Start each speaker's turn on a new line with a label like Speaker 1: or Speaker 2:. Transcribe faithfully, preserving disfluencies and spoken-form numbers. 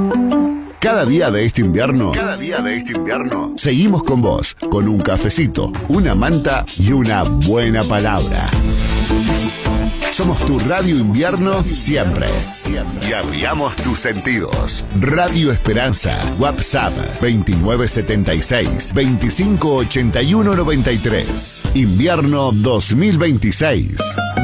Speaker 1: Cada día de este invierno, cada día de este invierno, seguimos con vos, con un cafecito, una manta y una buena palabra. Somos tu Radio Invierno siempre. siempre. Y abriamos tus sentidos. Radio Esperanza. WhatsApp veintinueve setenta y seis, veinticinco ochenta y uno noventa y tres. Invierno dos mil veintiséis.